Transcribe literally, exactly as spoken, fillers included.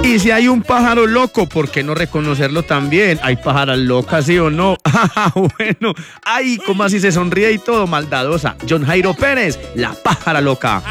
Y si hay un pájaro loco, ¿por qué no reconocerlo también? Hay pájaras locas, ¿sí o no? Ah, bueno. Ay, cómo así se sonríe y todo, maldadosa. John Jairo Pérez, la pájara loca.